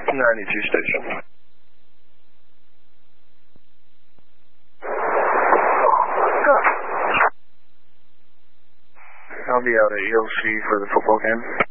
92 station. I'll be out at ELC for the football game.